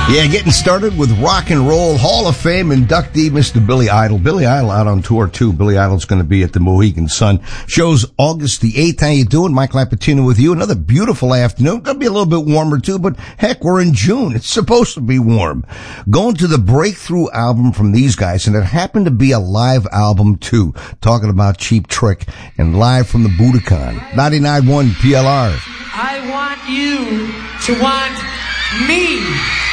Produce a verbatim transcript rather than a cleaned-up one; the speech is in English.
Yeah, getting started with Rock and Roll Hall of Fame inductee Mister Billy Idol. Billy Idol out on tour too. Billy Idol's going to be at the Mohegan Sun. Shows August the eighth. How you doing? Mike Lapatino with you. Another beautiful afternoon. Going to be a little bit warmer too, but heck, we're in June. It's supposed to be warm. Going to the breakthrough album from these guys, and it happened to be a live album too. Talking about Cheap Trick and live from the Budokan. ninety-nine point one P L R. I want you to want me.